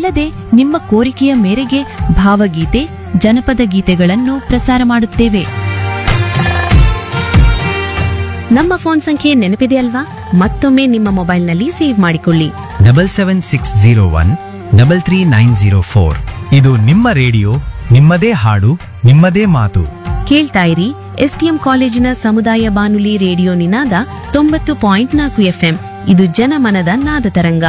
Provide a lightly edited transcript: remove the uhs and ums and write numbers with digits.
ಇದಲ್ಲದೆ ನಿಮ್ಮ ಕೋರಿಕೆಯ ಮೇರೆಗೆ ಭಾವಗೀತೆ ಜನಪದ ಗೀತೆಗಳನ್ನು ಪ್ರಸಾರ ಮಾಡುತ್ತೇವೆ. ನಮ್ಮ ಫೋನ್ ಸಂಖ್ಯೆ ನೆನಪಿದೆ ಅಲ್ವಾ? ಮತ್ತೊಮ್ಮೆ ನಿಮ್ಮ ಮೊಬೈಲ್ನಲ್ಲಿ ಸೇವ್ ಮಾಡಿಕೊಳ್ಳಿ. 77601-33904. ಇದು ನಿಮ್ಮ ರೇಡಿಯೋ, ನಿಮ್ಮದೇ ಹಾಡು, ನಿಮ್ಮದೇ ಮಾತು. ಕೇಳ್ತಾ ಇರಿ ಎಸ್ಟಿಎಂ ಕಾಲೇಜಿನ ಸಮುದಾಯ ಬಾನುಲಿ ರೇಡಿಯೋ ನಿನಾದ 90.4 FM. ಇದು ಜನಮನದ ನಾದ ತರಂಗ.